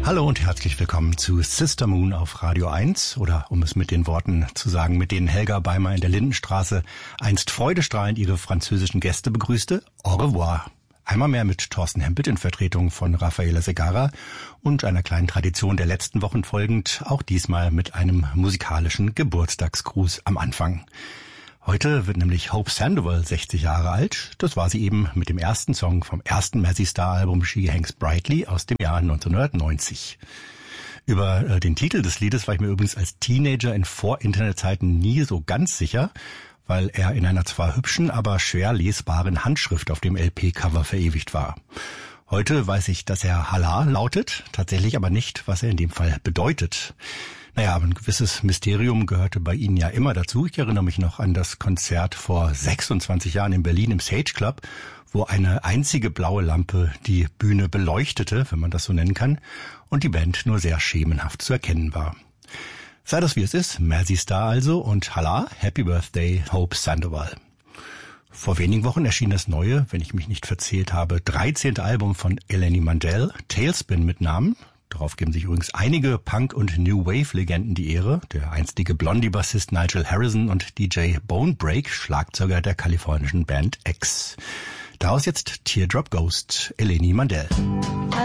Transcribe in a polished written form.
Hallo und herzlich willkommen zu Sister Moon auf Radio 1 oder um es mit den Worten zu sagen, mit denen Helga Beimer in der Lindenstraße einst freudestrahlend ihre französischen Gäste begrüßte. Au revoir. Einmal mehr mit Thorsten Hempelt in Vertretung von Rafaela Segarra und einer kleinen Tradition der letzten Wochen folgend, auch diesmal mit einem musikalischen Geburtstagsgruß am Anfang. Heute wird nämlich Hope Sandoval 60 Jahre alt. Das war sie eben mit dem ersten Song vom ersten Mazzy Star Album She Hangs Brightly aus dem Jahr 1990. Über den Titel des Liedes war ich mir übrigens als Teenager in Vor-Internet-Zeiten nie so ganz sicher, weil er in einer zwar hübschen, aber schwer lesbaren Handschrift auf dem LP-Cover verewigt war. Heute weiß ich, dass er Hala lautet, tatsächlich aber nicht, was er in dem Fall bedeutet. Naja, aber ein gewisses Mysterium gehörte bei Ihnen ja immer dazu. Ich erinnere mich noch an das Konzert vor 26 Jahren in Berlin im Sage Club, wo eine einzige blaue Lampe die Bühne beleuchtete, wenn man das so nennen kann, und die Band nur sehr schemenhaft zu erkennen war. Sei das wie es ist, Mazzy Star also und Hala, Happy Birthday, Hope Sandoval. Vor wenigen Wochen erschien das neue, wenn ich mich nicht verzählt habe, 13. Album von Eleni Mandel, Tailspin mit Namen. Darauf geben sich übrigens einige Punk- und New Wave-Legenden die Ehre. Der einstige Blondie-Bassist Nigel Harrison und DJ Bone Break, Schlagzeuger der kalifornischen Band X. Daraus jetzt Teardrop Ghost, Eleni Mandel.